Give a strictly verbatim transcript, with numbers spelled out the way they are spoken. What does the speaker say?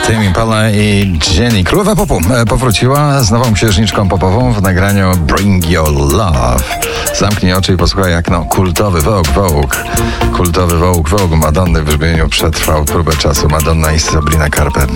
Tame Impala i Jenny. Królowa popu powróciła z nową księżniczką popową w nagraniu Bring Your Love. Zamknij oczy i posłuchaj, jak no kultowy Vogue, Vogue. Kultowy Vogue, Vogue Madonny w brzmieniu przetrwał próbę czasu. Madonna i Sabrina Carpenter.